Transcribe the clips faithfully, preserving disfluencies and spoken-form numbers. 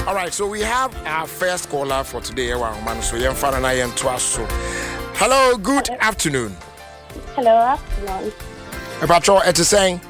All right, so we have our first caller for today. Hello, good Hello. afternoon. Hello, afternoon. About your at saying?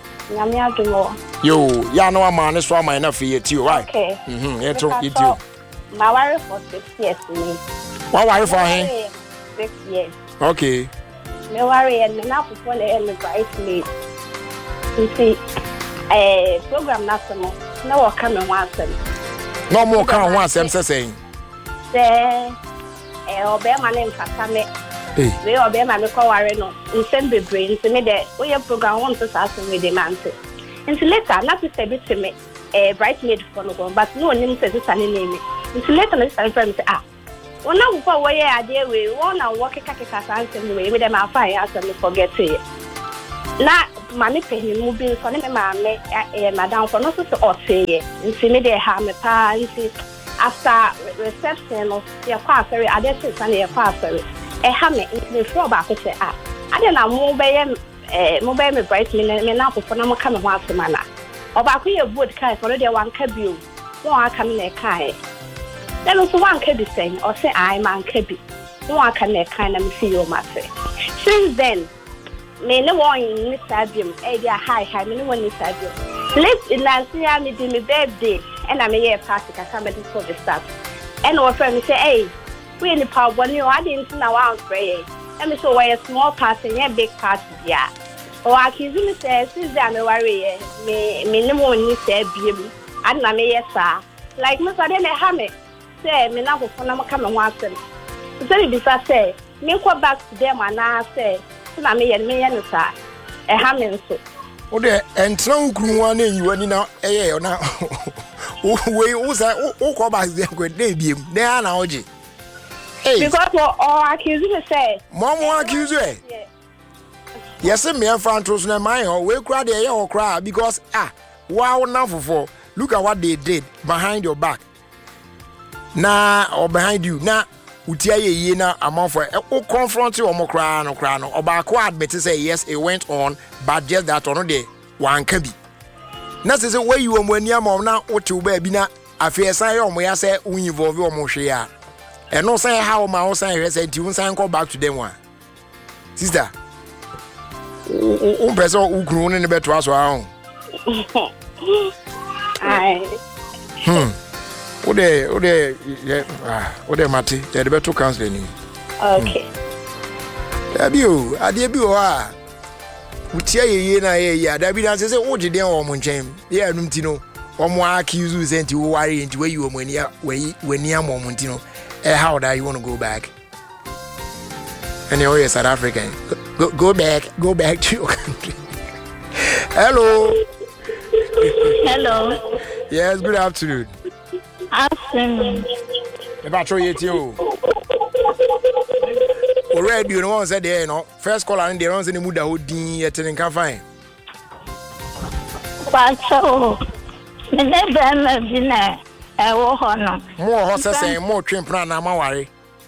Yo, yeah, no, I'm on this one, my enough for you, too, right? Okay. Mm-hmm. Yeah, too, you too. My wife for six years. What wife for him? Six years. Okay. Me worry and me now for the bridesmaid. You see, a program national. No one come and once. No more come once. I'm saying. Say, eh, obey my name for Kame. Hey. We obey my call worry no. In same be brain. So me the we your program want to start with the man. And so later, not to say it to me, a bridesmaid for no one, but no name says it's an name. And so later, let's start from ah. One now for why I dear we one and walk a caca and way with them our fire as and forget it. Now, mammy pay moving for them, mammy, madam for not to or say, and see me there, have a party after reception of your passer, I dare say, Sunday, a passer, a hammer into the floor back to say, ah, I don't know, mobile, mobile bright men now for no coming once a manner. Or back with your wood kind for the one cabin, no, I come in a kind. Then also one can be saying, or say, I man can be. No one can make kind of see your matter. Since then, me no one in this stadium, a high high, no one in this stadium. Let's in last year, me do me birthday, and I'm a year past, I come for the stuff. And our friend say, hey, we in the pub one year, I didn't know I was praying. And me so a small party and a big party, yeah. Or I can me say, since I'm a warrior, me, me no one in this stadium, and I'm a yes, sir. Like Mister Dene Hammer. Say, me now for no come and watch them. So if I say, me go back to them and I say, so I may and me and sir, a hamming so. Oh, there, and so one you are now, eh, or now. We also go back there with Debbie, there are now. Hey, because all accuse you say, Mom won't accuse you. Yes, me and Fantos and mine, or we cry the air or cry because, ah, wow, now for look at what they did behind your back. Na or behind you na utia ye na amount for o confront you omo kra no kra no obako admit say yes it went on but just that on dey wan ka bi na say where you omo ani amom na o te ba bi na afia san ye omo ya say u involve omo hwe ya e no say how ma o san hwe say ti un san go back to them one sister o person u kru ne beto aso ahun ai hmm Ode, ode, yeah, ode mati. Yeah, the better counseling. Okay. Abio, adebio ah. Utia ye na ye ya. Dabi na say o jide o mo nchem. Ye anum ti no. O mo accuse you sent you worry into where you mo nia we we nia mo mo ti no. Eh how that you want to go back? And you're a South African. Go, go back, go back to your country. Hello. Hello. Yes, good afternoon. Afternoon. About your you. Already, you know, said there, you know, first call and the ones in the mood that would be at an campaign. But so, the never have been a honor. More horses and more trim plan, I'm worried.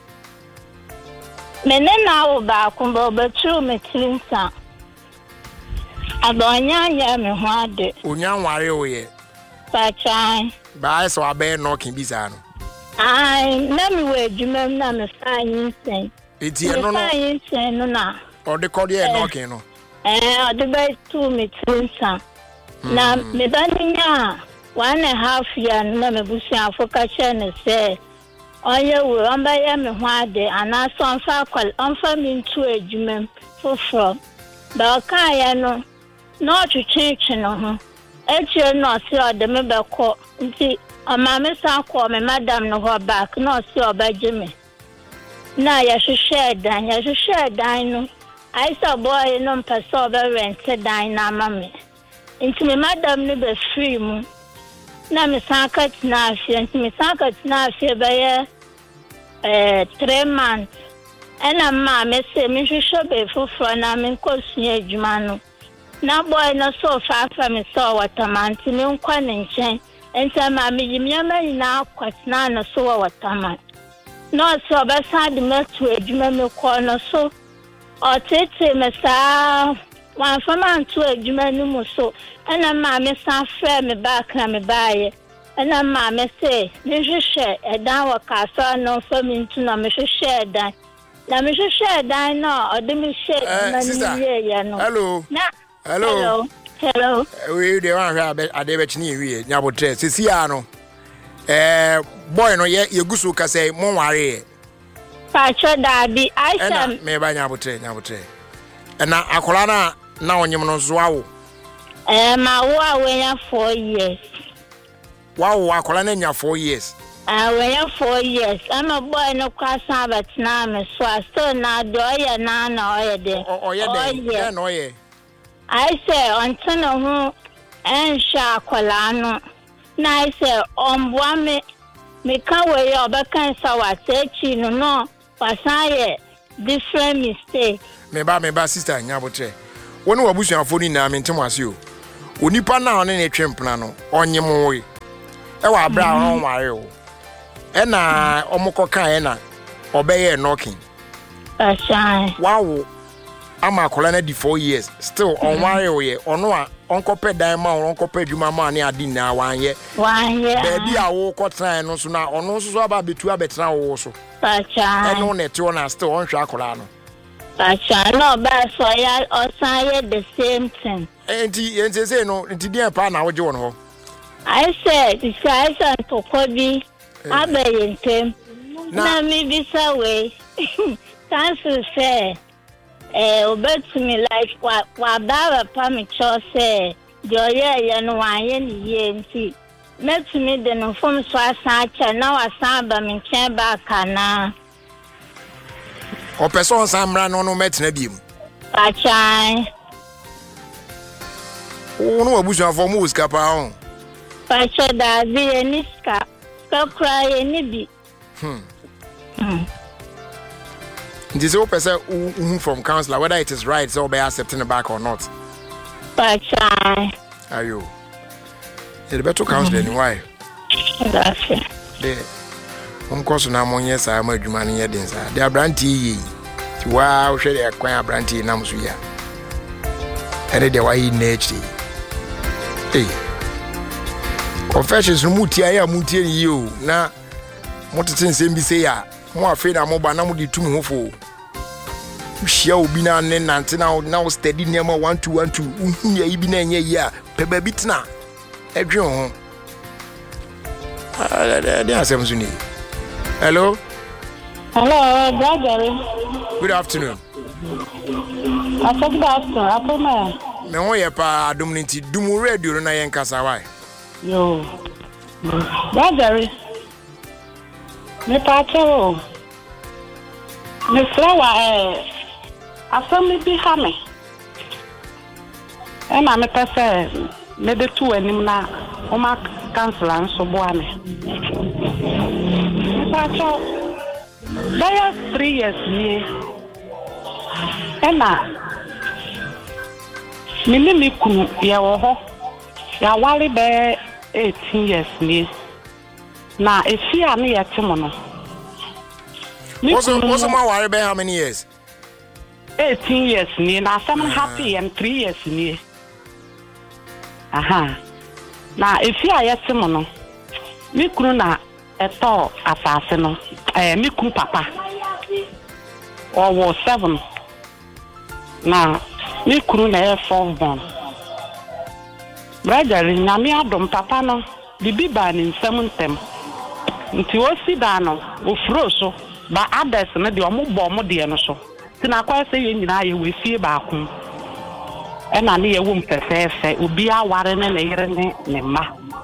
Men now back on but true me cleanser. I don't know, me what it. Unyan worry, but I. But so I bear knocking bizarre. I never wear Jimmy Nam science. It's here no no. Or the cordial knocking. Eh, the best two me cleanser. Now, me dania one and a half year, no me bushing for catching say. Oh, you will remember me one day, and I saw far call on farming to a Jimmy for from. But I no, not to change no. Actually, no, see, the member call. See, a mamma son call me, madam, no, her back, no, see, or by Jimmy. Now, you should share dine, you should share dine. I saw boy, no, pass over rent, dine, mammy. Into me, madam, never free moon. Now, Miss Sankat Nafi, and Miss Sankat Nafi by a three months. And a mamma say, me should be for fun, I'm in course near Jumano. Now, boy, no so far from me saw what a man to me, one and chain, and some mammy, you may now quite none or so what a man. No, so beside the message, you may call no so. Or take him a star, one for man to a Jumano so, and a mammy, some fair me back and me buy it. ana ma me say me hwehwe edan wo kasa no for me ntu na me hwehwe edan na me hwehwe edan no ode me hwe na ni ye no hello na hello hello we dey wan hwe ade be chini wi nyabotre sisi ya no eh boy no ye yegusu ka say mo ware Pacho Daddy, I said, me ba nyabotre nyabotre na akola na na onyem no zo awo eh ma wo awenya four years wow akola na nya four years ah awenya four years I'm a boy no kwasa but na me so so na do ye na na oye de oye de yeah no ye I say until no hu ensha akola no na I say ombwa me me kan we ye obekan sa wa techi no no pasaye different mistake me ba me ba sister nyabotre woni wabusuafo ni na me ntem ase o onipa na one ne twempena no onyem wo e wa bra on ware o e na omokoka e na obeye knocking pasai wow ama akola na di four years still on ware o ye ono a onkope dan ma onkope adwuma ma ne adi na wanye wanye baby a wo kotran no so na ono so so aba betu abetran wo so pasai eno ne te ona still on hwa akola no pasai no ba so ya osaye the same thing enti enti say no enti dia pa na wo je won ho I said this guy said to Kobe abaye ntem na mi bisa we cancel say eh obetumi like wa wa ba pa mi cho say jo ye ye no wan ye ni ye nti metumi de no fom so asan cha na wa san ba mi chen ba kana o person samra no no metena biem pachan o no abusuafo mu skapa on pacho da bi eniska ka cry eni bi hmm hmm this is person who from counselor whether it is right so be accepting it back or not pachan ayo the better counselor ni why that's it de on course na monye sa ma adwuma ne ye den sa de abranti yi ti wa wo hwe de kwan abranti na mso ya ere de wa yi nechi eh confessions no mutia ya mutie ni yo na motete nsem bi se ya mo afi na mo ba na mo di tum hofo hia obi na ne nante na na steady nema one two one two uhu ya ibi na enye yi a pe ba bitna edwe ho ah de asem so ni hello hello brother good afternoon I said good afternoon apoma me ho ye pa adom nti dum radio na yen kasa wai yo brother me pacho me flower eh afami bi ha me e na me pese me de tu anim na o ma cancel an so bo ame me pacho there three years ni e na me ni mi kunu ye wo ho ya wale be eighteen years ni na efi a me yetimo no what's what's my worry be how many years eighteen years ni na some happy and three years ni aha na efi a yetimo no mi kunu na eto afase no eh mi kunu papa o wo seven na mi kunu na e four born brother na mi adom papa no bibi ba ni nsam ntem nti o si da no o furo so ba others no de o mo bo mo de no so ti na kwa se ye nyina ye we fie ba ko e na ne ye wo mpefefe obi aware ne ne yere ne ne ma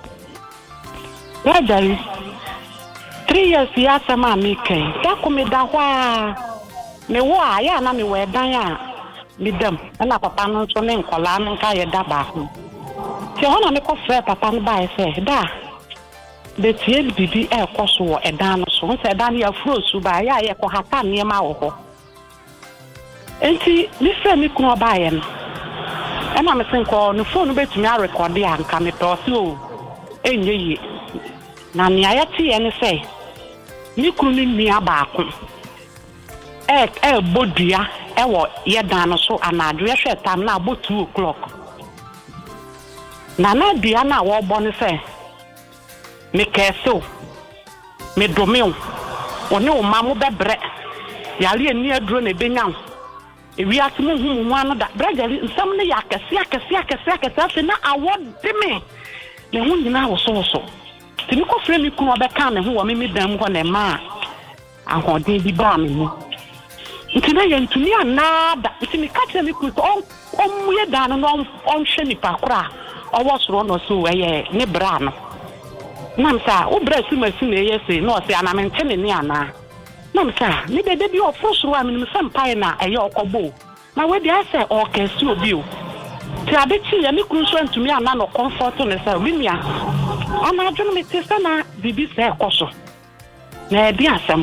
brother three years ya sama mi kai ta ko me da hwa me wo a ya na me we dan a mi dam na papa no so ne nkola no ka ye da ba ho ti ona me ko frɛ papa no ba e se da de tie bibi e ko so wo edan no so se edan ya furo su ba ya ye ko hata ne ma wo ho enti mi frɛ mi kunu ba ye no e na me sen ko no phone betumi a record ya nka me to si o enye yi na ne ayati ye ne se mi kunu ni nua ba ko e e bodua e wo ye dan no so anadwo ye hwɛ tam na abo two o'clock na na dua na wo bo ne se me keso me domeo one o mamu bebre yale ani aduro na benyan ewi atemu hu mu anu da brajali nsam ne yakase yakase yakase yakase na award me ne hu nyina wo so so timi ko frɛ mi kunu obeka ne hu wo me me dam ko ne ma ahoden bi ba me mu ntina ye ntumi anada timi ka tell me kunu on on ye dan no on hwe ni pakora owo soro no so eye ne bra no nam sa o bra si ma si na ye se no se ana mente ne ni ana nam sa ni de de bi o fosoro a me sam pai na eye okobo na we dey say o kesi obi o ti abechi ye mi kunu so ntumi ana no comfort ne sa obi mia ana adwene me tesa na bibi se ekoso na e bi asem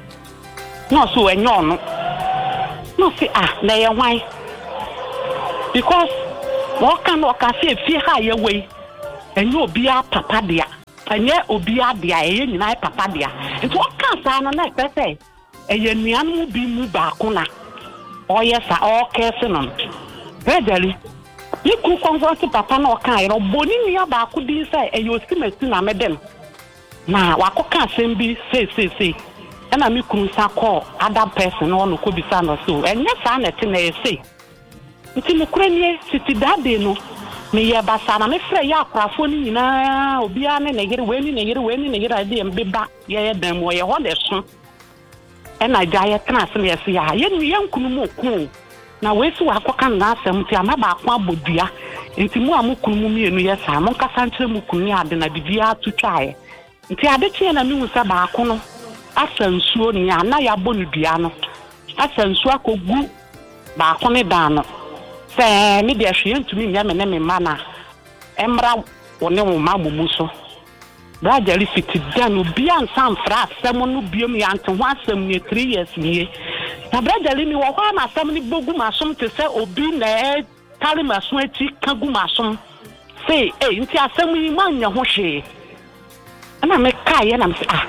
no so enyo no no se ah na ye hwan because what can o ka se fie ha ye we enyo obi a papa dia enye obi a dia eye nyina papa dia nti o ka sa na na pese eye nuanu bi mu ba ko na o ye sa o kese no redeli yiku comfort papa na o kan ro boni nia ba ko di say eye osimasi na medem na wakoka sembi say say say na mi kunu sa call other person no no ko bi sa no so enye sa na ti na e say nti me kuranie siti dade no me ye basa na me frɛ ya akrafo ni nyina obi ane na yere we ni na yere we ni na yere ade mbeba ye ye dan mo ye ho de so e na ja ye tena se ye se ya ye ni ye nkunu mo ku na we si wa akoka na asem ti ama ba ko abodua nti mu amu kunu mu mienu ye sa mo nkasa nkyere mu kunu ade na bibia tutwae nti ade tie na mi hu sa ba ko no asansuo ni ana ya bonu dua no asansuo akogu ba ko ne dan no se mi dia hwe ntumi nya me ne me mana emra woni wo ma mumu so brajali fiti dan obi ansam fra asem no biom ya nte ho asem ne three years nie na brajali mi wo ho ma asem ni bogu masom te se obi na tare maso ati kagu masom se eh nti asem yi ma nya ho hwe ana me kai na me ah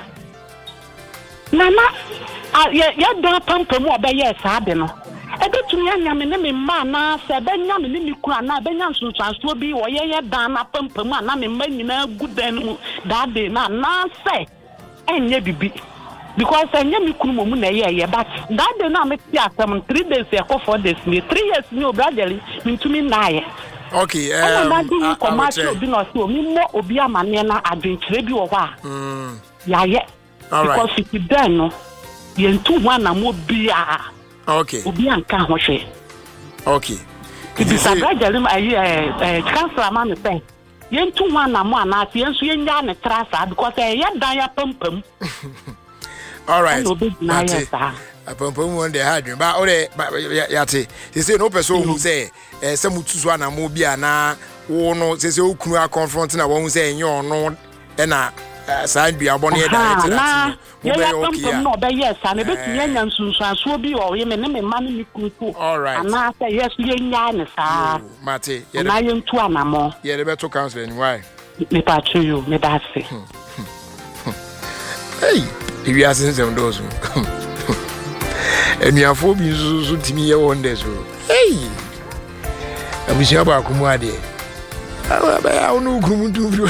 nana ya ya dan pampam obeye sa de no ebetumi anya me ne me ma na se benya me ne mi kura na benya nsunsanso bi wo ye ye dan na pampam na me ma nyina gudan mu that day na na se enye bibi because enye mi kunu mu na ye ye but that day na me ti asem three days e ko four days me three years ni obradeli me ntumi na ye okay um I commercial obi no so mi mo obi amane na adwenkyere bi wo ho a mm ya ye all right because it then no ye ntu ho na mo bia okay obi anka ho hwe okay it is a gradually eh eh transfer man say ye ntu ho na mo ana ase yenso ye nya ne trasa because eh ye dan ya pampam all right pampam won dey hard ba o dey ya te say no person who say eh say mutu so na mo bia na wo no say say okunu a confront na won say enye ono e na side bi abone e da na ye ya pampam no be yes na be tinya nya nsunsuanso bi o ye me ne me ma ne mi kuku ana say yes ye nya ne sa mate ye na ye ntu anamo ye de be to council ni why me pa chu you me da se hey if you ask them those emiafo bi so timi ye wonde so hey abisia ba ko mu ade aba ya onu kumu ntu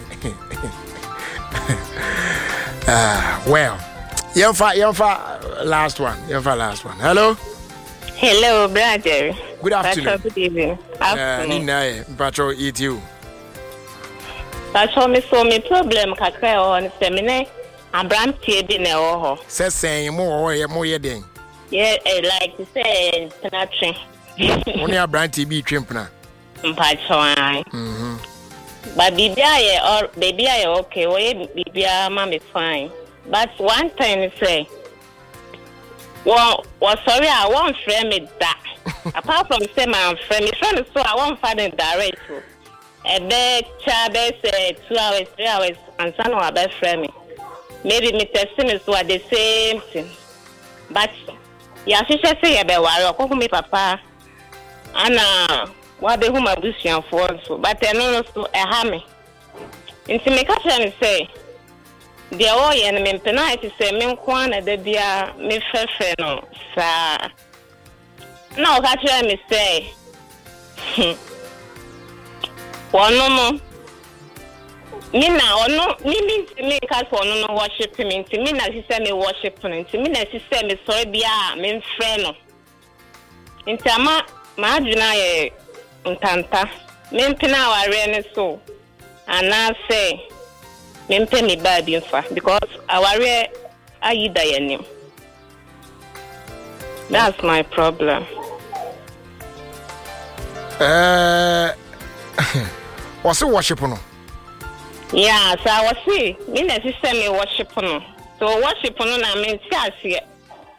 ah well yemfa yemfa last one yemfa last one hello hello brother good afternoon good evening uh ni na patrol eat you patrol me so me problem kakra on semine abram tie bi na wo ho se sen mo wo ye mo ye den yeah like to say penatrin oni abram tie bi twempna mpatrol mhm but bibia ye or baby ye okay we bibia ma me fine but one thing say well well sorry I won't frame it that apart from say my friend my friend so I won't find it direct a bit child say two hours three hours and son or best friend me maybe me testing is what the same thing but ya she say you be worry ko me papa ana what be who my busian for so but I know so e ha me nti me ka tell say the all ye me pena it say me nko na da bia me fefe no sa na o ka tell me say one no me na ono me me me ka so ono no worship me nti me na sise me worship no nti me na sise me so bia me mfrɛ no nti ama ma adwuna ye ntanta me mpena aware ne so ana say me mpe me ba bi mfa because aware ayida yenim. That's my problem. Uh, what's it worship no? Yeah, so I was see. Me na sister me worship no. So worship no na me see as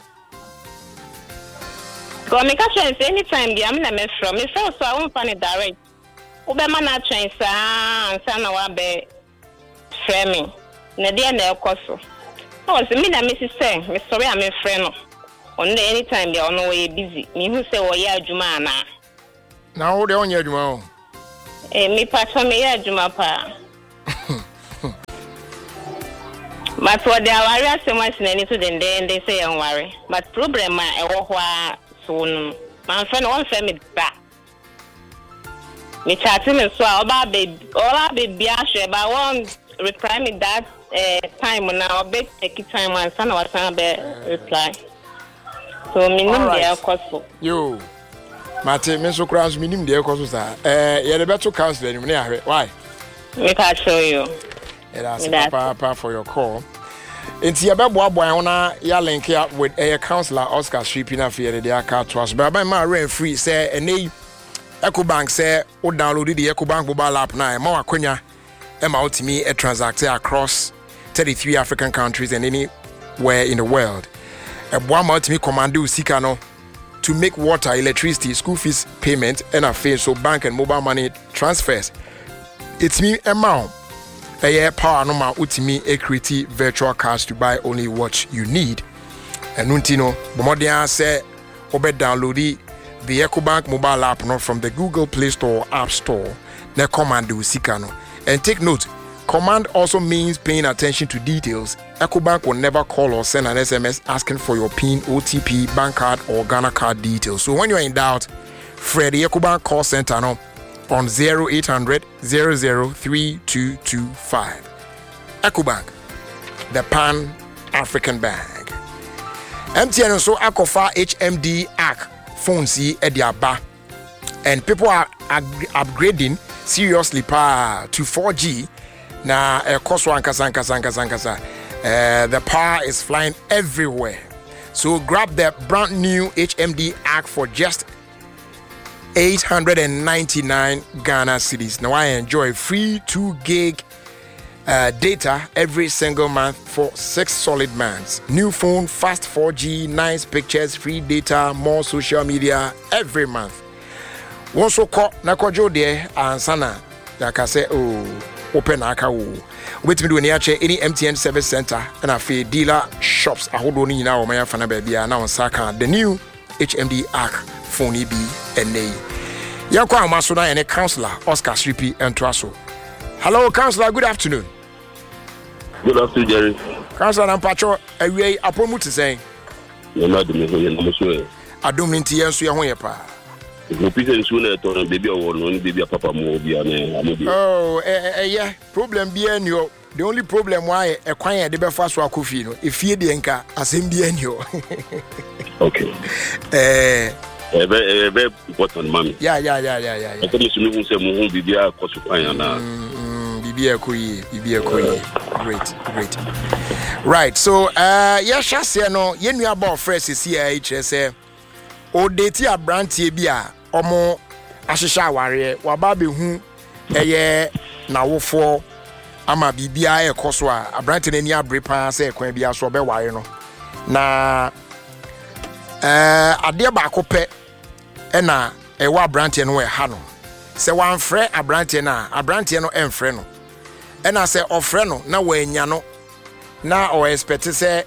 Go me catch say anytime bi am na me from. Me say so I won't find it direct. Ube ma na train sa ansa na wa be frame. Na dia na ekoso. I was me na me sister. Me sorry am me friend no. On the anytime they are no way busy. Me who say oh yeah juma na. Now who they on your juma? Eh me patron me yeah juma pa. But what they are worried so much in any to then they say don't worry. But problem ma e wo ho so my friend one friend me back. Me chatting me so about baby all baby ahwe ba one reply me that uh, time now big take time and son was be reply. So minimum right. There cost. Yo, Mate, me so cross minimum there cost sir. Eh, you the better counsel any money. Why? Me can show you. Yeah, that's papa for your call. It's your baby boy na ya link up with a counselor Oscar Stripina for the aka trust. But by my rent free say any EcoBank say o download the EcoBank mobile app now. More akonya e ma ultimate a transact across thirty-three African countries and anywhere in the world. A boy ultimate command sika no to make water, electricity, school fees payment and a face so bank and mobile money transfers. It's me amount. A year power no ma ultimate a create virtual cash to buy only what you need. And Nuntino, Bomodia say obe download the EcoBank mobile app no from the Google Play Store App Store. Ne command sika no. And take note, command also means paying attention to details. EcoBank will never call or send an S M S asking for your PIN, O T P, bank card, or Ghana card details. So when you're in doubt, Fred the EcoBank call center no, on zero eight hundred, zero zero three two two five. EcoBank, the Pan-African Bank. M T N also Akofa H M D A C phone C Ediaba. And people are ag- upgrading seriously pa to four G. Na uh, Koswa Ankasa Ankasa Ankasa Ankasa. Uh, the power is flying everywhere. So grab the brand new H M D A C for just eight hundred ninety-nine Ghana cedis. Now I enjoy free two gig uh, data every single month for six solid months. New phone, fast four G, nice pictures, free data, more social media every month. Once so call Nakojo there and Sana, like I say, oh. Open account. Wait me do any any M T N service center and a fee dealer shops. I hold on in now. My fan baby now on Saka the new H M D A C phone B and A. Yanko Amasuna and a counselor Oscar Sripi and Traso. Hello, counselor. Good afternoon. Good afternoon, Jerry. Counselor Ampacho, a way I promote to say. You're not the man. I don't mean to answer your way, pa. Baby, baby, papa, oh, eh, eh, yeah. Problem being you. The only problem why a quiet the best wa coffee no. If you the as him being you. Okay. Eh, very, very important, mommy. Yeah, yeah, yeah, yeah, yeah. I think you must say, "Muhu bibia kosukwanya na." Bibia koyi, bibia koyi. Great, great. Right. So, uh, yeah, shasi no. Yenu about fresh is here. H S A. O deti abrantie bi a omo ahihya aware waba be hu eye nawofo ama bibia ekoso a abrantie nani abre pa se ekwan bia so be ware no na eh ade ba akopɛ ɛna ɛwa abrantie no ɛha no se wanfrɛ abrantie na abrantie no ɛmfrɛ no ɛna se ɔfrɛ no na wanya no na o expect se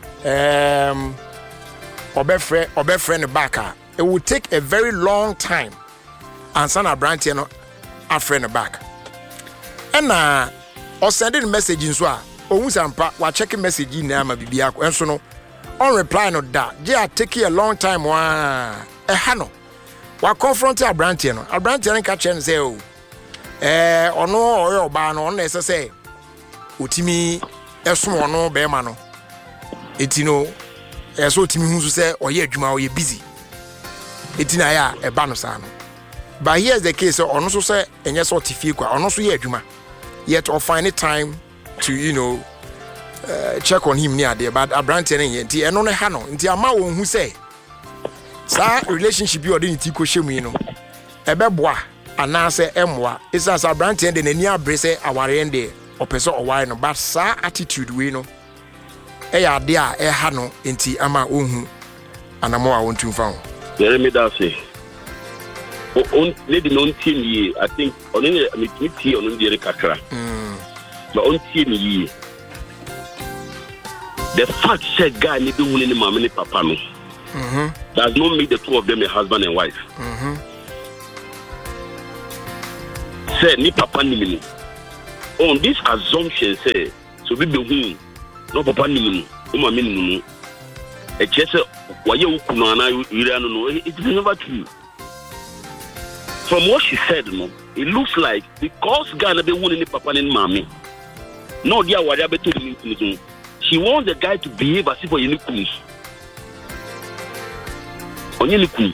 um Obefre, Obefre back. It will take a very long time. And son of Branty no a friend back. And now, or sending message in Swa, or Wuzampa, while checking message in Nama Bibiako, and so no. On reply no that. They are taking a long time. Wow, a hano. While confronting a Branty no, a Branty and catch and say, oh, eh ono oyo ba no na ese say otimi esom ono be ma no eti no eso otimi hu so say oye adwuma oye busy eti na ya e ba no sa no. But here's the case, ono so say enye so tifie kwa ono so ye adwuma yet or find time to, you know, uh, check on him near there. But Abrante and Yenti and on a hano, until a man who say, Sir, relationship you are doing Tico Shimino, a bebois, and now say Emwa, it's as Abrante and the near brace our end there, or person or wine, but Sir attitude we know. A idea, a hano, inti ama unhu, and a more I want to found. Jeremy Darcy. On lady non team, I think on any meet on the Kakra. But on team, the fact said guy need to win in my many papa no. Does not make the two of them a husband and wife. Say ni papa ni mini. On this assumption say so we be who no papa ni mini. O ma mini no. E chese wa ye ukunu ana ira no no. It is never true. From what she said, no, it looks like because Ghana be winning the papa and mommy. No, dear, whatever to do. She wants the guy to behave as if for unicorns. On unicorn.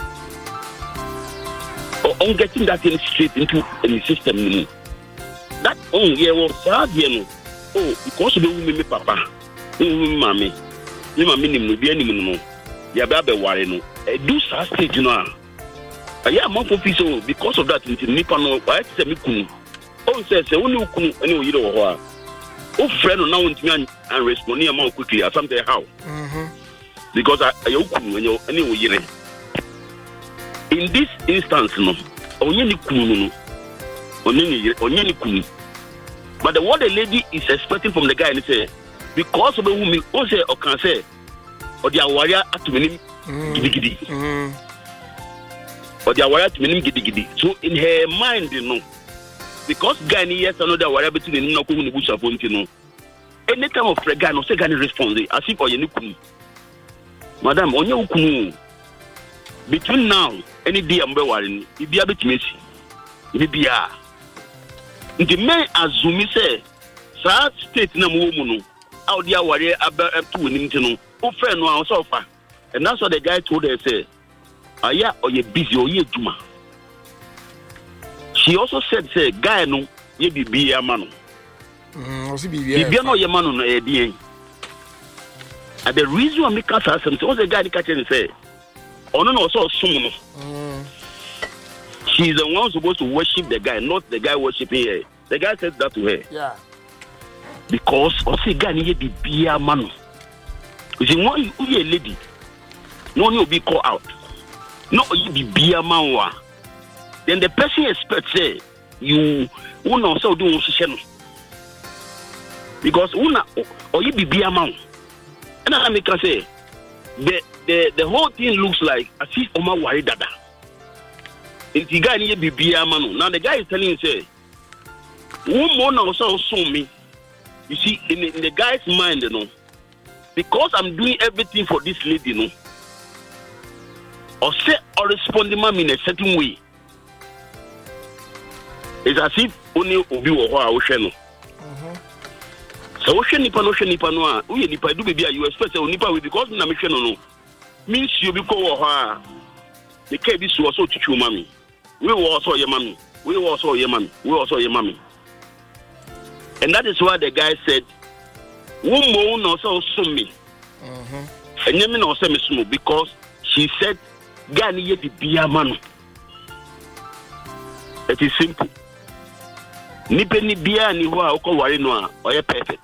On getting that thing straight into the system. That oh yeah was sad, you know. Oh, because of the woman, papa, mommy, you mammy, no be any no. Ya baby worry no. Do such stage, you know. Yeah, more official because of that. In Nippon, I say me kunu. Oh, says only kunu any you know. Oh, friend, now and and respond more quickly. I something how. Because I I kunu when you anyway. In this instance, no, only ni kunu no, only only kunu. But the what the lady is expecting from the guy, and say because of the woman, oh say or can say, or the warrior at to me, gidi gidi. Or they are wired to mean giddy giddy. So in her mind, you know, because Gani yes another whatever to the no the bush of you know. Any time of Frega no say Gani response as if or you kunu. Madam, on your kunu. Between now, any day I'm worrying, it be a bit messy. It be a the man assume say, Sir state na woman out there warrior about two in no. Oh friend no so far. And that's what the guy told her say. Aya or ye busy or ye juma. She also said, say, guy no, ye be be a man. Mm, be no ye man on a D A. And the reason I make us ask him, so the guy the catcher and say, oh no, no, so soon. She's the one supposed to worship the guy, not the guy worshiping her. The guy said that to her. Yeah. Because also guy need be be a man. You see, one you a lady, no one will be called out. No, you be be a man. Then the person expects say you won't also do social because una or you be be a man. And I make her say the the the whole thing looks like as if Oma worry dada. If the guy need be be a man, now the guy is telling you say, woman also saw me. You see, in the, in the guy's mind, you know, because I'm doing everything for this lady, you know. Or say or respond to mom in a certain way. It's as if only Obi or Ocean. So Ocean Nipa, Ocean Nipa, no, we Nipa do be a U S person, Nipa will because na mission no. Means you be called her. The K B was also teach you, mommy. We were also your mommy. We were also your mommy. We were also your mommy. And that is why the guy said, woman also saw me. And you mean also me small because she said, Gani ye be a man. It is simple. Nipe ni bia ni wa uko wari no or ye perfect.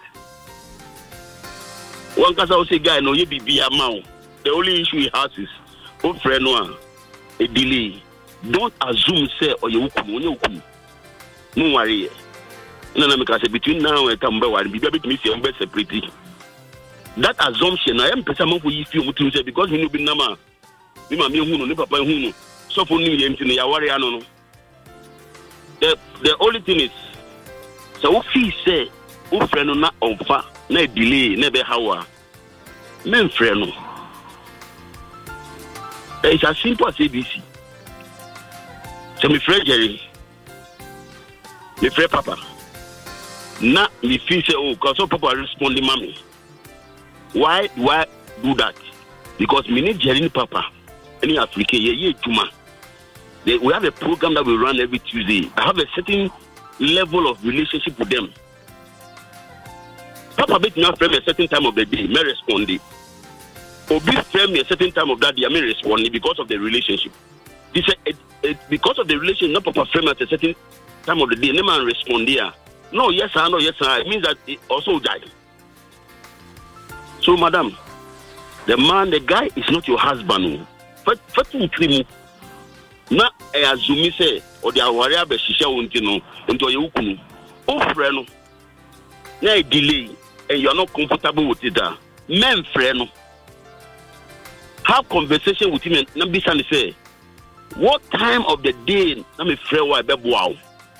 One kasa o say guy no ye be a man. The only issue he has is o friend no a delay. Don't assume say or you ukunu, you ukunu. No worry. No no because between now and time worry be bit me say be separate. That assumption I am person for you feel mutu say because we no be nama. Me ma me hu no, me papa hu no. So for new yem tin ya worry ano no. The the only thing is so if he say o friend no na onfa na delay na be hawa. Men friend no. It's as simple as A B C. So my friend Jerry, me frɛ papa na me feel say oh cause papa responding mommy. Why do I do that? Because me need Jerry papa any Africa ye ye tuma. We have a program that we run every Tuesday. I have a certain level of relationship with them. Papa bet now frame a certain time of the day, may respond. Obi frame a certain time of that day, I may respond because of the relationship. This a, a, because of the relationship, not Papa frame at a certain time of the day, no man respond there. No, yes, I know, yes, sir. It means that it also died. So, madam, the man, the guy is not your husband. But na e azumi say or the aware abeshisha wonti no nto ye wukunu o frɛ no na e delay and you are not comfortable with it da men frɛ no have conversation with him na bisa ne say what time of the day na me frɛ wa be boa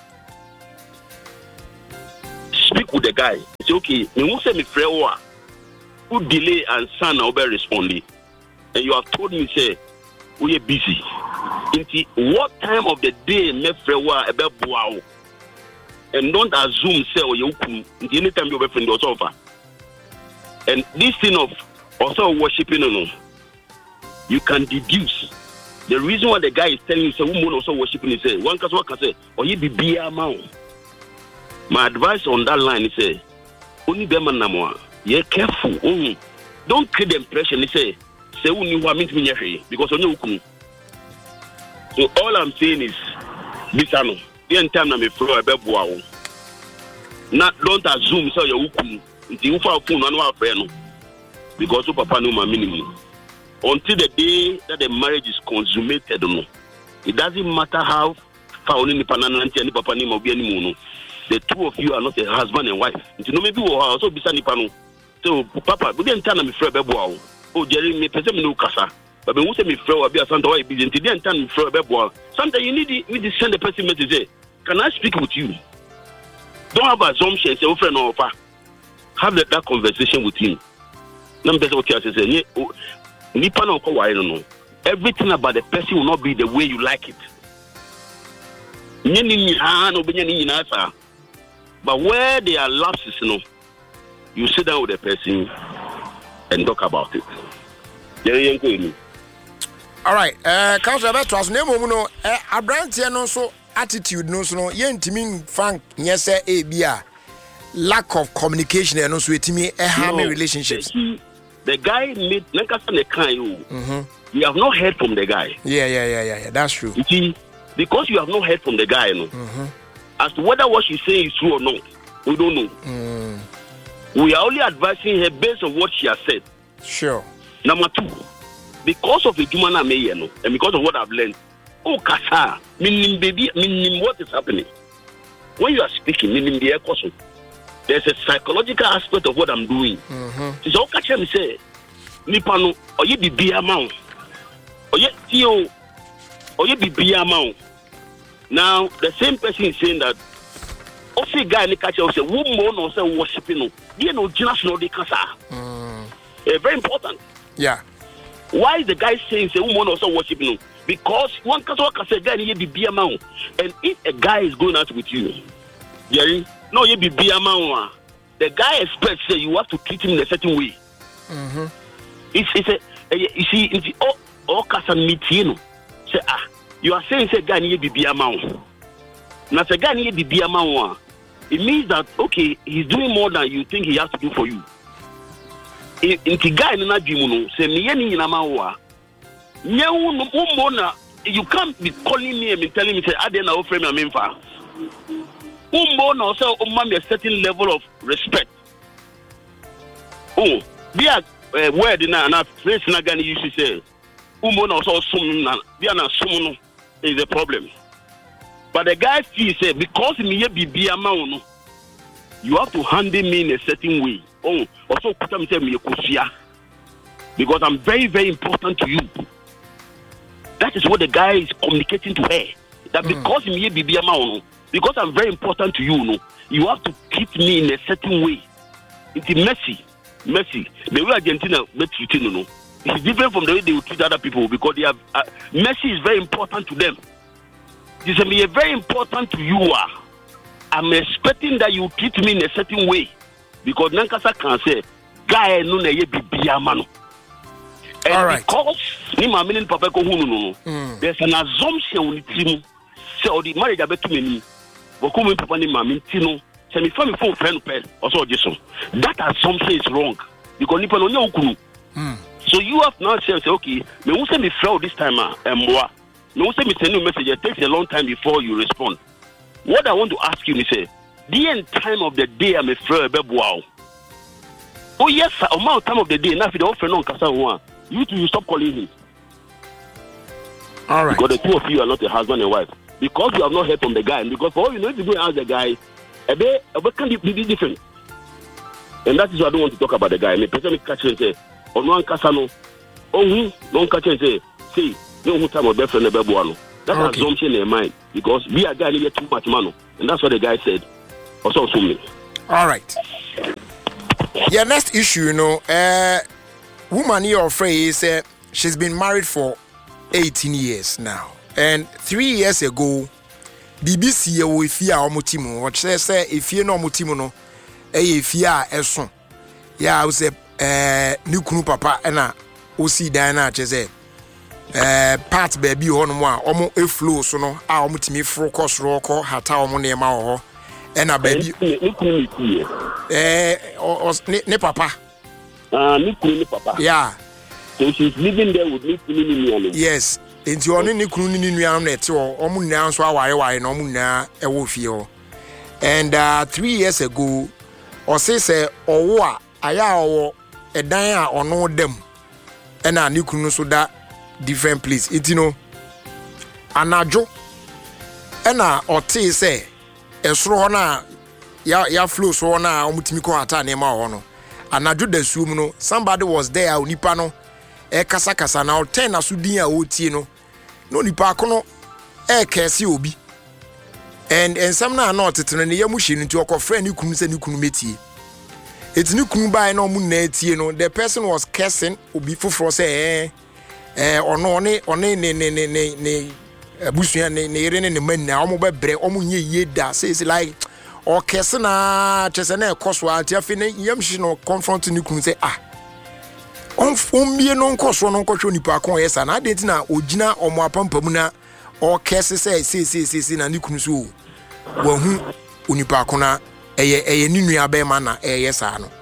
speak with the guy say okay me who say me frɛ wa who delay and son na be responding and you have told me say we are busy. Into what time of the day me frewa ebe boa and don't assume say or you into any time your friend was over. And this thing of also worshiping no, you can deduce the reason why the guy is telling you say woman also worshiping is say one case what can say or you be beer man. My advice on that line is say only be man namoa. Ye careful. Mm. Don't create the impression they say say who want me to because on you. So all I'm saying is bisano the entire na me flow ebe boa na don't assume say you wukum nti you fa phone no afre no because o papa no ma minimum until the day that the marriage is consummated no it doesn't matter how far only ni panana nti ani papa ni ma obi ani mu no the two of you are not a husband and wife nti no maybe wo ha so bisa nipa no so papa the entire na me flow ebe boa o Jerry me pese me no kasa. But when we say me friend, be a Santa why busy. Until then, time me friend, be boy. Sometimes you need to, need to send a person message. Say, can I speak with you? Don't have assumption. Say, oh friend, no offer. Have that, that conversation with him. Let me tell you what I say. Nipa no ko why no. Everything about the person will not be the way you like it. But where there are lapses, you know, you sit down with the person and talk about it. All right, uh, Councillor Betwas, name no, uh, Abrantia no so attitude no so no, yentimin frank yes a bia lack of communication and also with me a harming relationships. The guy made Nankasa kind. You have not heard from the guy. Yeah, yeah, yeah, yeah, yeah. That's true. You see, because you have not heard from the guy, you know, mm-hmm. as to whether what she say is true or not, we don't know. Mm. We are only advising her based on what she has said. Sure. Number two, because of the human and because of what I've learned, oh, Kasa, meaning baby, meaning what is happening. When you are speaking, meaning the question, there's a psychological aspect of what I'm doing. Mm-hmm. So, catch me say, Nipano, or you be beer amount, or yet, you, or you be beer amount. Now, the same person is saying that, also, guy in the catcher will say, woman or say worshiping, you know, just know the Kasa. Very important. Yeah. Why is the guy saying say woman also worshiping? Because one can say guy need be be amount. And if a guy is going out with you, Jerry, no you be be amount. The guy expects say you have to treat him in a certain way. Mm-hmm. It's it's a, a you see it's all all casa meet you know. Say ah you are saying say guy need be be amount. Now say guy need be be amount. It means that okay he's doing more than you think he has to do for you. In the guy in Najimuno, say me any in Amawa. You can't be calling me and telling me say I didn't offer me a memfa. Umbo no say umma a certain level of respect. Oh, be a word na na phrase na gani you should say. Umbo no so sum na be na sum is a problem. But the guy feels say because me be be amount, you have to handle me in a certain way. Oh, also put me me because I'm very, very important to you. That is what the guy is communicating to her. That because mm. me be amount, because I'm very important to you, no, you have to treat me in a certain way. It's messy, messy. The way Argentina treat you, no, it's different from the way they will treat other people because they have uh, messy is very important to them. This is very important to you. Uh. I'm expecting that you treat me in a certain way because Nankasa can say, guy no na ye bibia mano. And all right. Because ni mama ni papa ko hunu no, mm. there's an assumption on it. So the marriage abetu me, but come papa ni mama ntino. Say me family phone friend pen also Jason. That assumption is wrong because nipa no nya okunu. So you have now said, okay, me who say me flow this time ah, emboa. Me who say me send you message. It takes a long time before you respond. What I want to ask you is, say, the end time of the day I'm a flow wow. Oh yes, sir. Amount time of the day. Now if you don't friend on kasa one, you two you stop calling him. All right. Because the two of you are not a husband and wife. Because you have not heard from the guy. And because for all you know, if you go and ask the guy, a bit, a bit can be different. And that is why I don't want to talk about the guy. Me person me catch and say, oh no, kasa no, oh who, no catch and say, see, no who time of their friend the bebuano. That's okay. An assumption in their mind because we are guy need too much money, and that's what the guy said. Also, assuming. All right. Yeah, next issue, you know, uh, woman you're afraid is uh, she's been married for eighteen years now, and three years ago, B B C if you are mutimu, what she say if you know mutimu no, if you are a son, yeah, I would say uh, new kunu papa and a osi Diana, she say. Uh, part baby on one, almost a flow, so no, I almost me focus rock or hata or money ma and a baby. Eh, or ne papa. Ah, Nikuni papa. Yeah. So she's living there with Nikuni. Yes. Into only Nikuni Niam net or Omuna, so I why no muna a wolfio. And uh, three years ago, or say, say, or what, I or a dia or no them. And I Nikunu so that. Different place. It you know anajo ena ote say esro na ya ya flow so na omutimi ko ata na ma ho no anajo da suum no somebody was there onipa no e kasa kasa na ten aso din a otie no no nipa ko no e kese obi and and some na na otetene ne yamu hye nti okofra ni kunu se ni kunu metie eti ni kunu bai na omu na etie no the person was cursing obi foforo say eh eh ono ne one ne ne ne ne ne abusuan ne ne yere ne ne manna omo bebre omo nye ye da say say like o kese na chese na ekoso ati afi ne yamhye no confront ni kun say ah on fombie no nkoso no nkotwo nipa kon yesa na adenti na ogina omo apampamu na o kese say say say say na ni kun so wa hu onipa kon na eye eye ni nua ba ma na eye sa no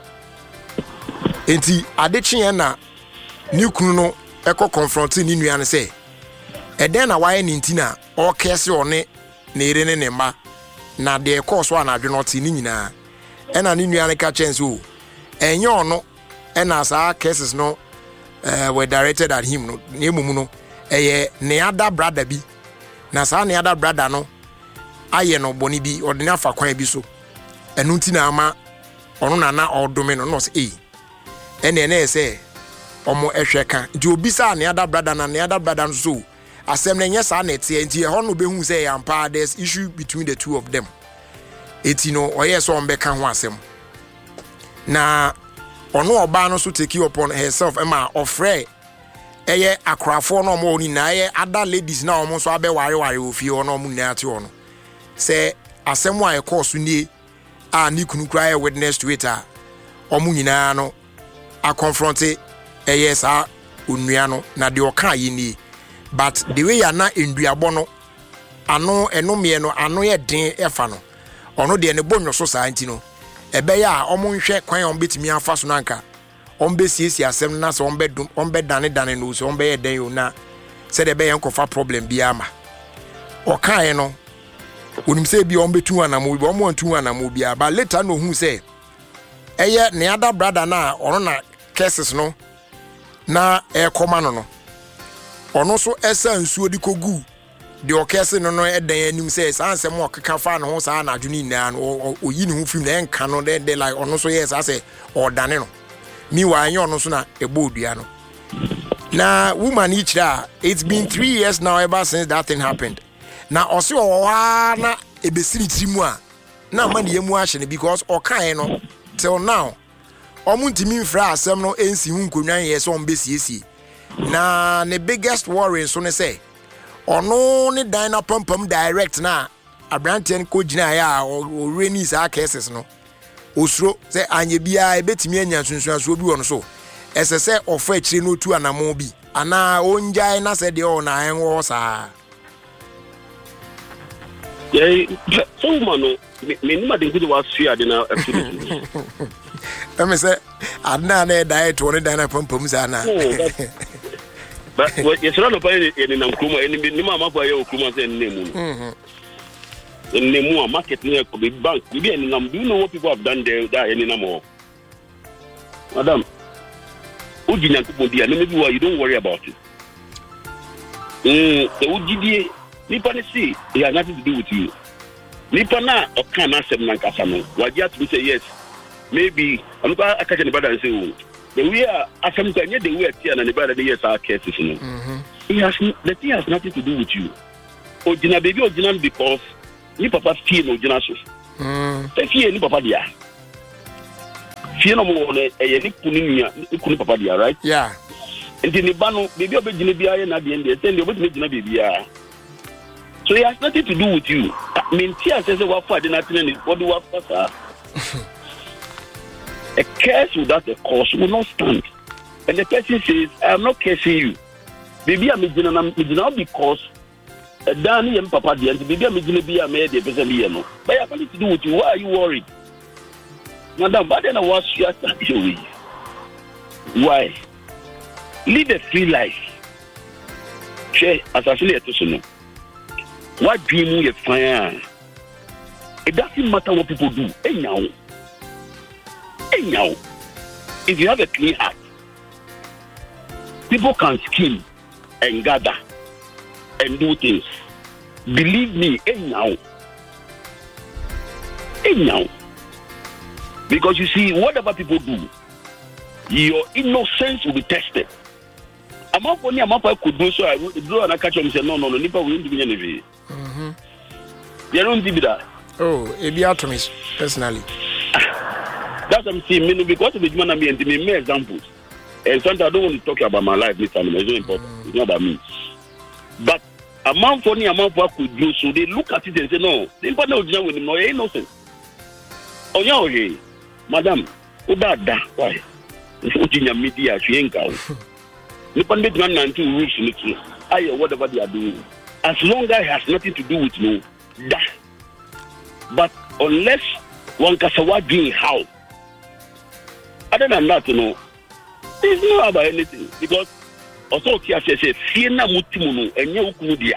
enti adekye na ni kun no eko confronting ni nua ne say eden na waye ni ntina o kese one na ire ne ne ma na de course wa na adwe no ti ni nyina ena ni nua ne ka chance o enye ono ena sa cases no uh, were directed at him no ne mumu no eye ne other brother bi na sa ne other brother no aye no boni bi odene afa kwan bi so enu ntina ama ono na na odome no no say eh ene ene say omo ehweka nti obi sa ne other brother na ne other brother no so asem na nyesa na tie nti ho no behu say ampa there's issue between the two of them eti no oye so ombeka ho asem na ono oba no so take you upon herself ema ofre eye akrafo no mo ni na eye other ladies na omo so abeware ware ofie ono mo na ate ono say asem wa e course ni a ni kunu kra witness to it a omo nyina no a confront eye sa onua no na de oka yi ni but the way ya na enduabo no ano enomie no ano ye den efa no ono de ne bonyo so sa anti no ebe ya omo nhwe kwan on betimi afa so nanka on be siesi asem na so on be dum on be dane dane no so on be ye den yo na se de be ye nkofa problem bi ama o kan no onim se bi on betu anamo bi on antu anamo bi aba later no hu se eye ne other brother na ono na cases no na e koma no no ono so esa nsuo di kogu de okese no no eden anim say sansem okeka fa no ho sa na adwuni na no oyi ne ho film na enka no de de like ono so yes ase odane no mi wa anya ono so na ebo odua no na woman ichira it's been three years now ever since that thing happened na osi owa na ebesiri trimu a na ma ne yemu ahye ne because okan no till now omuntimi mfra asem no ensi hu nkonwan ye so ombesiesie na the biggest worry so ne say ono ne dina pampam direct na abrante ko gyina ya o reni sa cases no osuro say anye bia ebetimi anya sunsuaso bi won so esese ofa akire no tu anamo bi ana onjai na se de o na enwo sa yeah so mano me ni ma de kudu wa sua de na absolutely me say adna na diet won da na pampam sa na but what you surround by in na kuma ni ma ma fa ye kuma say name mhm in name market near the bank we be in do you know what people have done there that any more madam ujina ko dia no maybe why you don't worry about it mm the ujidi nipa ne see it has nothing to do with you nipa na o kan na sem na nkasa no waji at say yes maybe I'm going to catch anybody and say the way I some the way at and anybody yes are cases you know it has the thing has nothing to do with you ojina baby ojina because ni papa fie no ojina so mm se fie ni papa dia fie no mo le e ni kunu nia ni kunu papa dia right yeah enti ni ba no baby obejina bia ye na de ndi se ndi obejina jina baby ya so it has nothing to do with you I mean tia say say wa fa de na tene ni what do wa fa a curse without a cause will not stand. And the person says, I am not cursing you. Baby, I'm a because a Danny and Papa, the baby, I'm a be a made a person. But I have nothing to do with you. Why are you worried? Madam, but then I was just you. Why? Live a free life. Share assassinate to what dream you find? It doesn't matter what people do. Hey, now. Anyhow, if you have a clean heart, people can scheme and gather and do things. Believe me, anyhow. Anyhow. Because you see, whatever people do, your innocence will be tested. I'm not only I'm I could do so. I would do and I catch them and say, no, no, no, Nipa will do anything. Mm-hmm. They don't do that. Oh, it be out to me personally. That's what I'm saying. Because of the man, I'm the main examples. And sometimes I don't want to talk about my life, Mister It's not important. It's not about me. But a man for me, a man for could do so. They look at it and say, no, they don't know with him. No, he ain't innocent. Oh, yeah, okay. Madam, who that that? Why? It's in your media, she ain't out. You can make one and two rules in it. I whatever they are doing. As long as it has nothing to do with me, that. But unless one can say what doing how. Other than that, you know, it's not about anything because also Kia says, "Fear na mutimuno and you ukudia,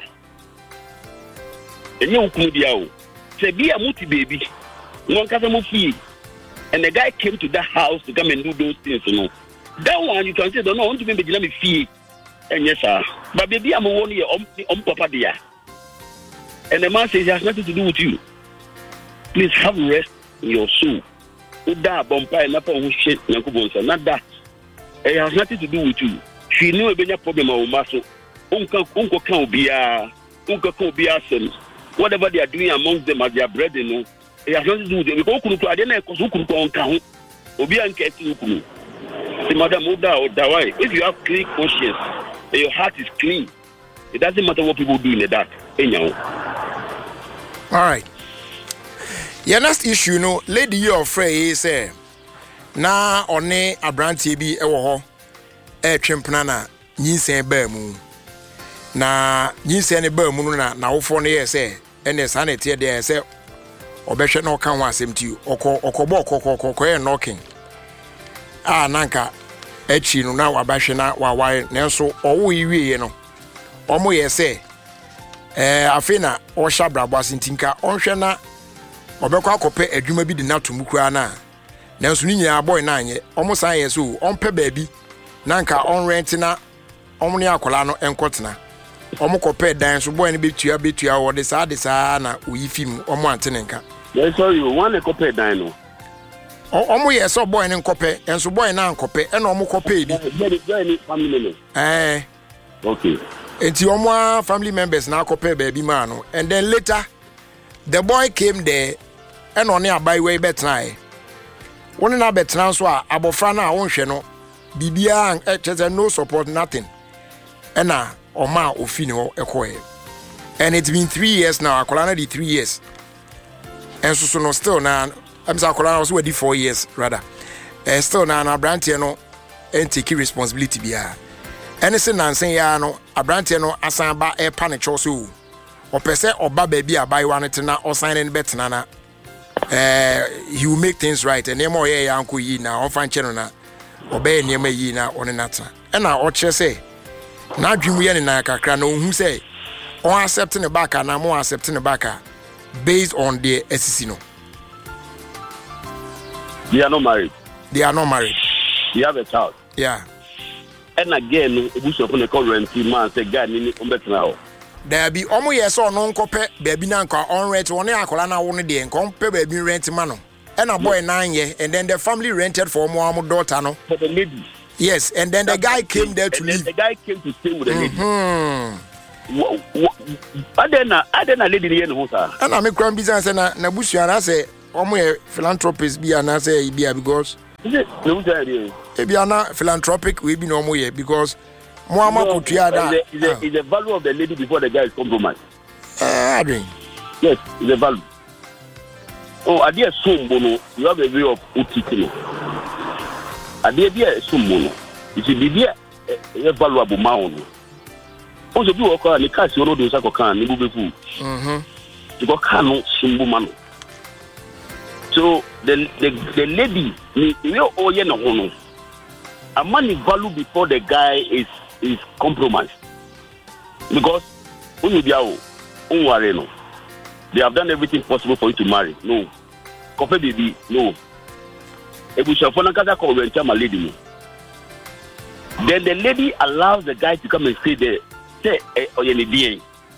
and you ukudia." Say, "Be a muti baby." One customer fee, and the guy came to that house to come and do those things. You know, that one you can say, "Don't want to be making me fee." And yes, sir, but baby, I'm a one year on on papa dia, and the man says it has nothing to do with you. Please have rest in your soul. Uda bompa na pa shit Yankubonsa. Not that. It has nothing to do with you. She knew a big problem of muscle. Uncle Uncle can be a Uncle can be a son. Whatever they are doing amongst them as their brethren, you know, it has nothing to do with them. Because I didn't know because Uncle can Obi and Ketty Ukunu. The Madam Uda or Dawai. If you have clean conscience and your heart is clean, it doesn't matter what people do in the dark. Anyhow. All right. Your next issue, no, lady, your phrase say, na one abranti bi ewo ho e twempena na nyinsen ba mu na nyinsen ne ba mu na na wofo ne ye say ene sa na tie de say obehwe na oka ho asem ti okọ okọbọ okọkọ okọ e knocking ah nanka echi no na wabahwe na wawae na so owo yiwie no omo ye say eh afina o sha brabo asintinka onhwe na obekọ akọpe adwuma bi di na to mukura na nanso ni nyina boy na anye omo san ye so onpe baabi nanka on rent na omo ne akola no enkotena omo kope dan so boy ne betua betua wo de saa de saa na oyi film omo antenenka yes sorry one kope dan no omo ye so boy ne nkope enso boy na nkope e na omo kope bi eh okay enti omo family members na kope baabi ma no and then later the boy came there and on near by way betray. One na betran so a abofra na wonhwe no bibia e chese no support nothing. E na o ma ofini ho ekoe. and it's been three years now. Akola di three years, and so so no still now. I'm sorry, Akola also di four years rather. And still now, na Abranteɛ no and take responsibility biya. Anything I'm saying ya no Abranteɛ no asan ba e pa ne choso. Or per se or ba baby a buy one na or sign in bet na. Uh, he will make things right. And nemo ye uncle yi na on fan channel na obey nemo yi na on nata. And now what say now dream we na kakra no who say on accepting the back and more accepting the back based on the S C C no. They are not married. They are not married. They have a child. Yeah. And again, we should put a current man say God need to bet now. There be almost yes or no copy baby nanka on rent one akola na one day and compare baby rent mano. And a boy nine year and then the family rented for more daughter no. For the lady. Yes, and then the guy came there to and live. The guy came to stay with the lady. Hmm. I then I then a lady here in Hosa. And I'm a crime business and na bush and I say almost philanthropist be and I say be because is it no idea? Be ana philanthropic we be no more because Muama no, Kutia that is the, is the value of the lady before the guy is compromised. Uh, I mean. Yes, it's the value. Oh, I dear soon bono, you have a way of utitino. I dear dear soon bono. You see, dear a valuable mound. Also, do work on the cash you know the Sako can, you move food. Mm-hmm. You got cano, simple man. So the the the lady, you all you know, a money value before the guy is is compromised. Because when you go, don't worry, no. They have done everything possible for you to marry. No. Coffee baby, no. If we shall find a casa call and tell my lady, no. Then the lady allows the guy to come and stay there. Say, or you need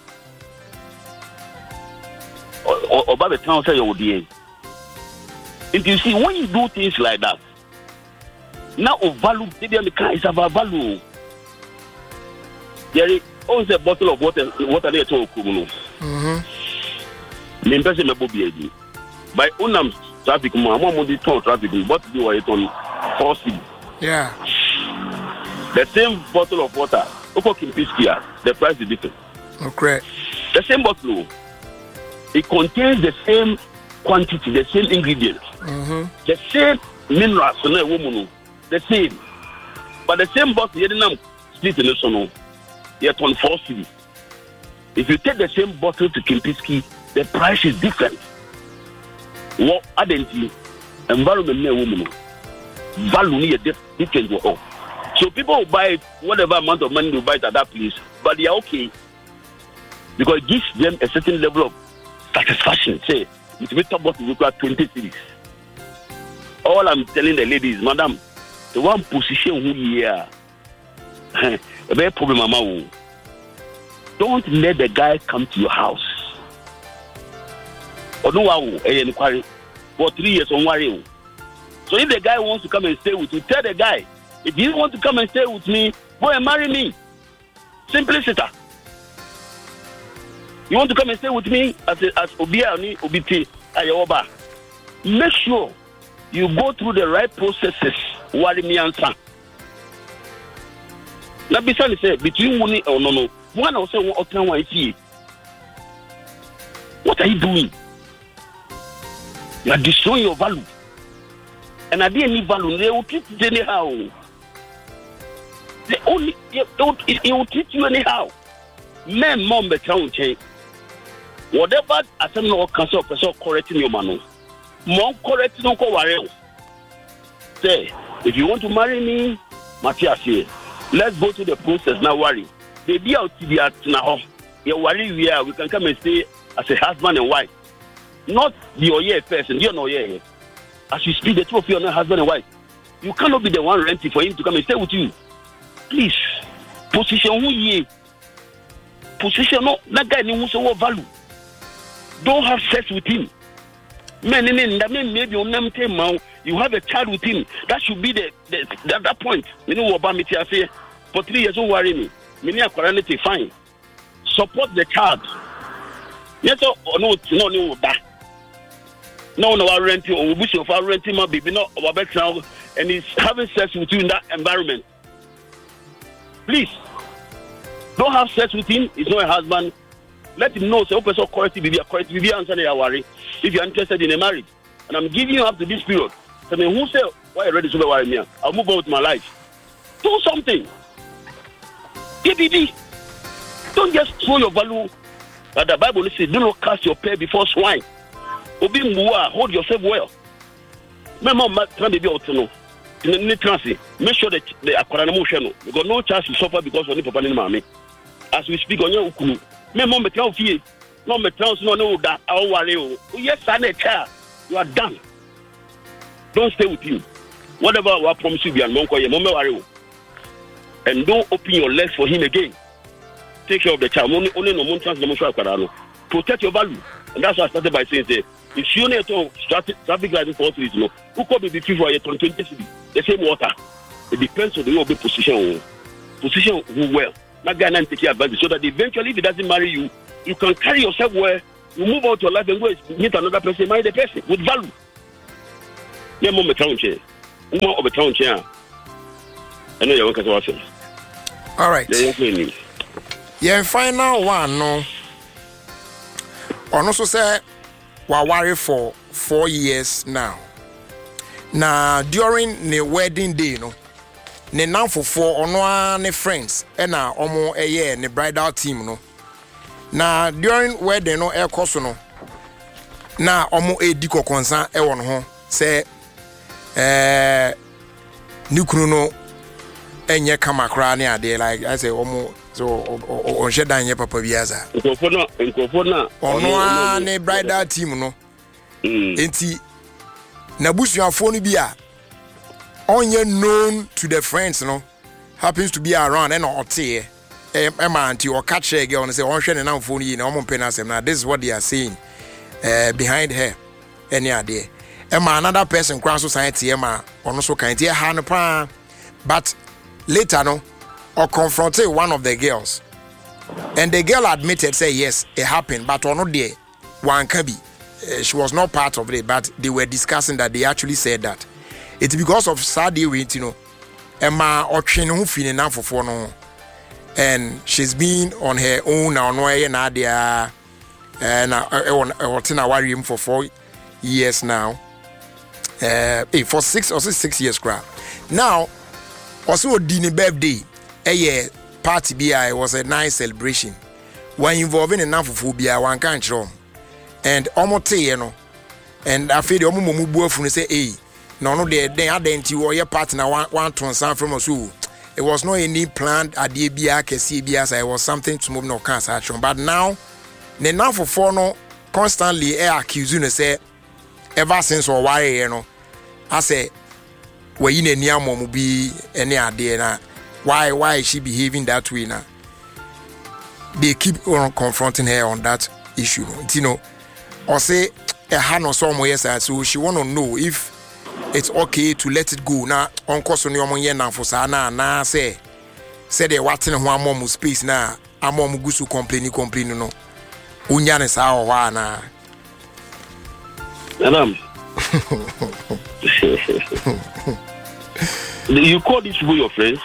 or about the town say your D A. And you see, when you do things like that, now of value, the car is about value. There is always a bottle of water, water there to Kumu. Mm-hmm. Member say me bobi by unam traffic mo amon mo di toll traffic but do it on four C. Yeah. The same bottle of water, Oko Kimpiskia, the price is different. Okay. The same bottle, it contains the same quantity, the same ingredients, mm-hmm. the same minerals, so no woman, the same. But the same bottle, you didn't split in the sono, yet on four C. If you take the same bottle to Kimpiski, the price is different. What identity, environment, no woman, value is different. So people will buy it, whatever amount of money they buy it at that place, but they are okay because it gives them a certain level of satisfaction. Say, it's a top bottle require twenty cities. All I'm telling the ladies, madam, the one position who you are, a very problem, mama. Don't let the guy come to your house. Or no, I inquiry for three years on worry. So if the guy wants to come and stay with you, tell the guy, if you want to come and stay with me, go and marry me. Simplicity. You want to come and stay with me as a, as Obiani Obiti Ayoba. Make sure you go through the right processes. Worry me answer. Now, besides say between money or no no, one or say what one see. What are you doing? You are destroying your value. And I didn't need value. They will treat you anyhow. They only it will treat you anyhow. Men, mom, be trying change. Whatever I say no cancel person correcting your man. Mom correcting no go worry. Say, if you want to marry me, Matthias here. Let's go through the process. Now worry. They be out to be at now. You worry we are. We can come and stay as a husband and wife. Not your year person. You know yeah. As you speak, the two of you are not husband and wife. You cannot be the one renting for him to come and stay with you. Please, position who ye. Position no that guy needs to value. Don't have sex with him. Man, maybe on them time you have a child with him. That should be the, the, the that point. You know about me. I say for three years, don't worry me. Me are quarantine fine. Support the child. Yes or no? No, no, that. No, no, I rent you. Or we should have renting my baby. No, our back now, and he's having sex with you in that environment. Please, don't have sex with him. He's not a husband. let him know, say, open so correct, be correct, be answer your worry. If you're interested in a marriage, and I'm giving you up to this period. So, I mean, who say, why are you ready to worry me? I'll move on with my life. Do something. D B D. Don't just throw your value. But the Bible says, do not cast your pearl before swine. Obi Mua, hold yourself well. My mom can be able to know. In the transit, make sure that the Aquarian emotional. You got no chance to suffer because of the Papa and Mammy. As we speak on your Ukunu, my mom, tell you, no, my trans, no, no, that our worry. Yes, I need child. You are done. Don't stay with you. Whatever I promise you, be a monk or your mom, and don't open your legs for him again. Take care of the child. Only, only no one trans, no more. Protect your value. And that's what I started by saying, say, if you need to traffic light for us, you know, who could be free for a twenty the same water. It depends on the your position. Position who well. Not guy and take care advantage. So that eventually, if he doesn't marry you, you can carry yourself well. You move out your life and go meet another person, marry the person with value. Yeah, mom, a town chair. Woman of a town chair. I know you're working to us. All right. Yeah, final one, no. On also say, we're worried for four years now. Now, during the wedding day, you know, ne now for four or no ne friends, and now almost a year, the bridal team, no. Now, during wedding, no air course, no. Now, almost a deco concern, a one home, say, eh, Nukuno, and ye come across near there, like I say, almost. So, on Shedan, your papa Biaza. On one bridal team, no. Enti Nabusu phone bia onye known to the friends, no, happens to be around and or te Emma auntie or catch a girl and say, on share now phone in almost penasem. Now, this is what they are saying uh, behind her. Any idea? Emma, another person, cross society, Emma, on also kind of hand pan, but later, no. Or confronted one of the girls, and the girl admitted, say yes, it happened, but on no day, one can be. Uh, she was not part of it, but they were discussing that they actually said that it's because of Saturday, you know, Emma or Chin who feeling enough for four no, and she's been on her own now, no, and Nadia, and I worry him for four years now, uh, for six or six years, crap. Now, also dinner birthday. A year party B I was a nice celebration. When involving enough of phobia, one can't wrong. And almost you know, and I feel the Omo boyfriend say, hey, no, no, they they had the or your partner one one to some from us. It was not any planned at the B I can see B S. It was something to move no cancer action. But now, the now for four no constantly air accusing say ever since or why you know, I say, well, you need near mom be any idea now. Why why is she behaving that way now? They keep on confronting her on that issue. You know, or say a hand or somewhere side, so she wanna know if it's okay to let it go. Now on course on your money now for sana na say say they watching one mom space now. A mom gusu complaining complaining no. Unyane sa or na. Madam. You call these people your friends?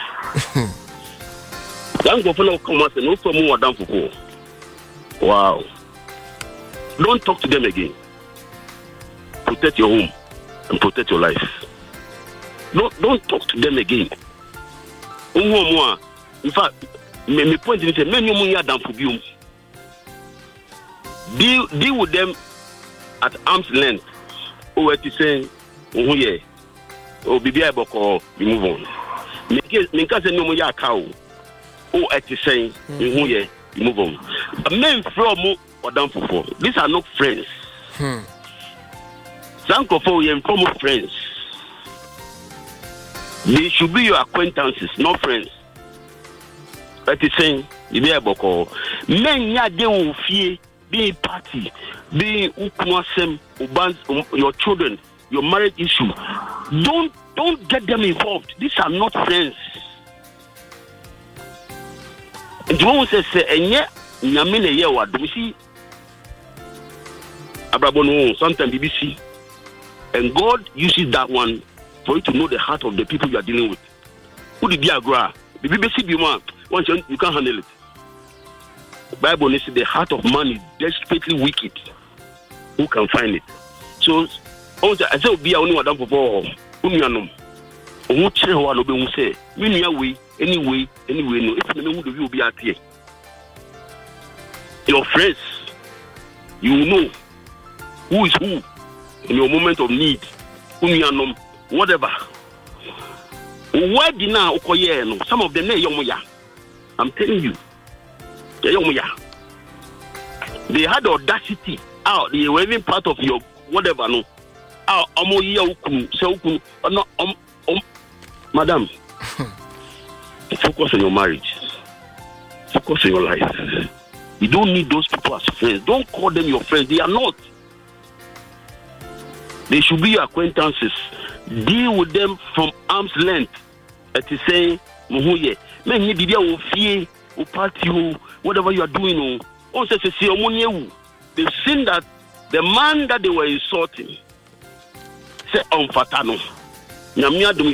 Don't go for no commerce and no for more than for wow. Don't talk to them again. Protect your home and protect your life. Don't don't talk to them again. In fact, my point is many more than for you. Deal deal with them at arm's length. Oh, what you saying? Oh yeah. Oh, be able to move on. Because no more ya cow. Oh, at the saying, oh yeah, you move on. But men from or down for four. These are not friends. Hmm. Sanko for you informal friends. They should be your acquaintances, not friends. At the saying, you be able to men ya de will fear being party, being ukwasem, ubans, your children, your marriage issue. Don't Don't get them involved. These are not friends. And the one says, and yet, Namine Yewa, do we see? Abrabono, sometimes B B C. And God uses that one for you to know the heart of the people you are dealing with. Who did you agree? The B B C be one, once you can't handle it. Bible says the heart of man is desperately wicked. Who can find it? So, I said, be only one for four. Umianum. Who tell one of them say, Many way, anyway, anyway, no, it's the name of you be at here. Your friends, you know who is who in your moment of need. Umianum, whatever. Why did now Okoye? Some of them, I'm telling you. They had the audacity out. They were even part of your whatever. No, ah, no, um, um, madam, focus on your marriage. Focus on your life. You don't need those people as friends. Don't call them your friends. They are not. They should be your acquaintances. Deal with them from arm's length. It is saying, "Muhuye, men ni bibia o fie o party whatever you are doing." Oh, they've seen that the man that they were insulting said, "On fatano."